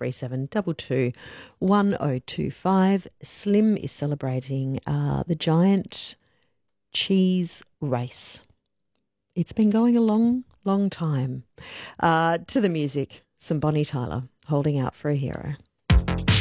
043722 1025. Slim is celebrating the giant cheese race. It's been going a long, long time. To the music, some Bonnie Tyler, Holding Out for a Hero.